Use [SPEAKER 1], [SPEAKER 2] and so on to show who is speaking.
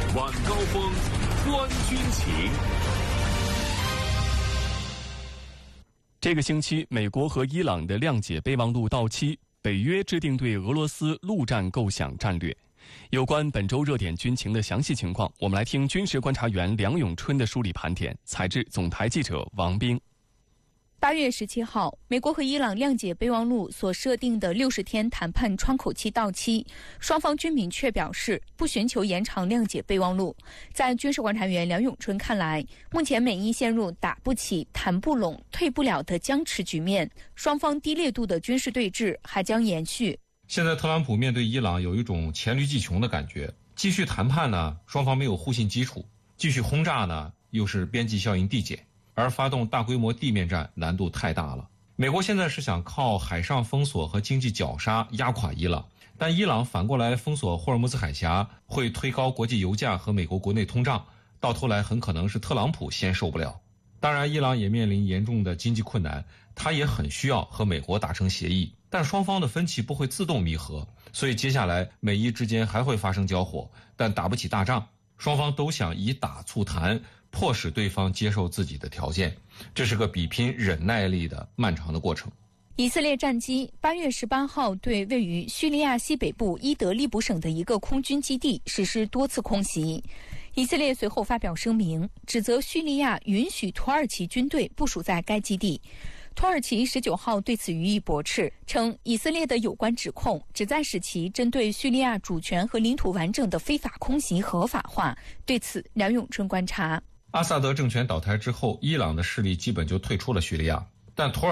[SPEAKER 1] 晚高峰，观军情。
[SPEAKER 2] 这个星期，美国和伊朗的谅解备忘录到期，北约制定对俄罗斯陆战构想战略。有关本周热点军情的详细情况，我们来听军事观察员梁永春的梳理盘点，采制总台记者王冰。
[SPEAKER 3] 8月17号，美国和伊朗谅解备忘录所设定的60天谈判窗口期到期，双方均明确表示不寻求延长谅解备忘录。在军事观察员梁永春看来，目前美伊陷入打不起、谈不拢、退不了的僵持局面，双方低烈度的军事对峙还将延续。
[SPEAKER 4] 现在特朗普面对伊朗有一种黔驴技穷的感觉，继续谈判呢，双方没有互信基础；继续轰炸呢，又是边际效应递减。而发动大规模地面战难度太大了。美国现在是想靠海上封锁和经济绞杀压垮伊朗，但伊朗反过来封锁霍尔木兹海峡，会推高国际油价和美国国内通胀，到头来很可能是特朗普先受不了。当然，伊朗也面临严重的经济困难，他也很需要和美国达成协议，但双方的分歧不会自动弥合，所以接下来美伊之间还会发生交火，但打不起大仗。双方都想以打促谈，迫使对方接受自己的条件，这是个比拼忍耐力的漫长的过程。
[SPEAKER 3] 以色列战机8月18号对位于叙利亚西北部伊德利卜省的一个空军基地实施多次空袭。以色列随后发表声明，指责叙利亚允许土耳其军队部署在该基地。土耳其19号对此予以驳斥，称以色列的有关指控旨在使其针对叙利亚主权和领土完整的非法空袭合法化。对此，梁永春观察，
[SPEAKER 4] 阿萨德政权倒台之后，伊朗的势力基本就退出了叙利亚，但土耳